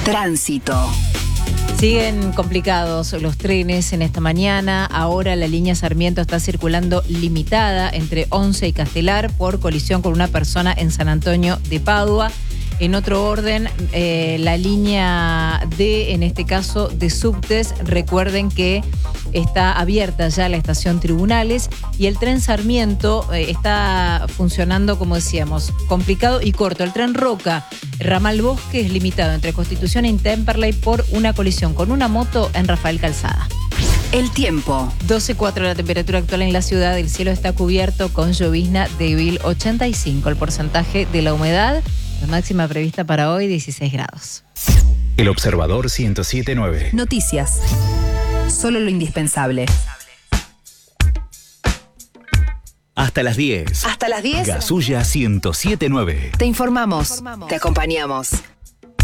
Tránsito. Siguen complicados los trenes en esta mañana. Ahora la línea Sarmiento está circulando limitada entre Once y Castelar por colisión con una persona en San Antonio de Padua. En otro orden, la línea D, en este caso de subtes, recuerden que está abierta ya la estación Tribunales y el tren Sarmiento está funcionando, como decíamos, complicado y corto. El tren Roca, ramal Bosque, es limitado entre Constitución e Intemperley por una colisión con una moto en Rafael Calzada. El tiempo. 12,4 la temperatura actual en la ciudad. El cielo está cubierto con llovizna débil, 85 el porcentaje de la humedad. La máxima prevista para hoy, 16 grados. El Observador 107.9. Noticias. Solo lo indispensable. Hasta las 10. Hasta las 10. Gasulla 107.9. Te informamos. Te acompañamos.